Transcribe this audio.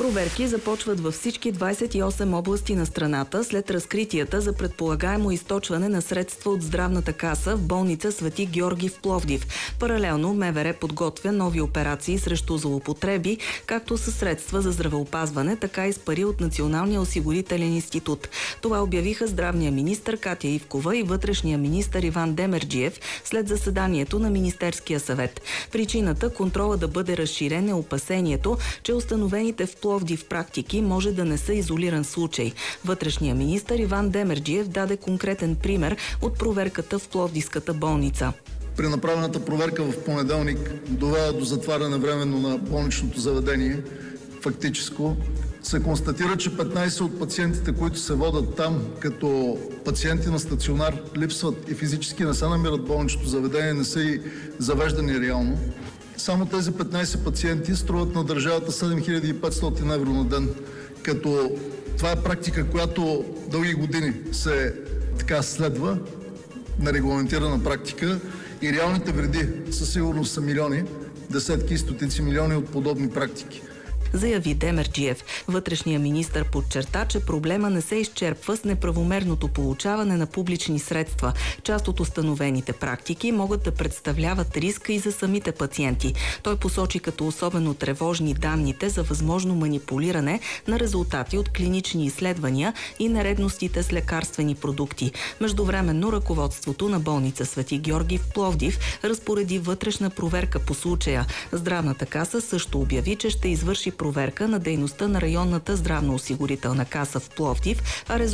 Проверки започват във всички 28 области на страната след разкритията за предполагаемо източване на средства от здравната каса в болница Свети Георги в Пловдив. Паралелно МВР подготвя нови операции срещу злоупотреби, както със средства за здравеопазване, така и с пари от Националния осигурителен институт. Това обявиха здравния министър Катя Ивкова и вътрешния министър Иван Демерджиев след заседанието на Министерския съвет. Причината контрола да бъде разширен е опасението, че установените в Пловдив практики може да не са изолиран случай. Вътрешният министър Иван Демерджиев даде конкретен пример от проверката в Пловдивската болница. При направената проверка в понеделник, доведе до затваряне временно на болничното заведение, фактическо, се констатира, че 15 от пациентите, които се водят там като пациенти на стационар, липсват и физически не се намират в болничното заведение, не са и завеждани реално. Само тези 15 пациенти струват на държавата 7500 евро на ден, като това е практика, която дълги години се следва на регламентирана практика и реалните вреди със сигурност са милиони, десетки и стотици милиони от подобни практики, заяви Демерджиев. Вътрешният министър подчерта, че проблема не се изчерпва с неправомерното получаване на публични средства. Част от установените практики могат да представляват риск и за самите пациенти. Той посочи като особено тревожни данните за възможно манипулиране на резултати от клинични изследвания и нередностите с лекарствени продукти. Междувременно ръководството на болница Свети Георги в Пловдив разпореди вътрешна проверка по случая. Здравната каса също обяви, че ще извърши проверка на дейността на районната здравноосигурителна каса в Пловдив, а